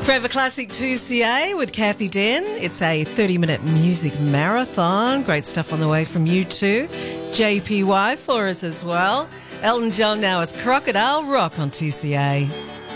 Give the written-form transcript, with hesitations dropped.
Forever Classic 2CA with Kathy Den. It's a 30-minute music marathon. Great stuff on the way from U2. JPY for us as well. Elton John now is Crocodile Rock on 2CA.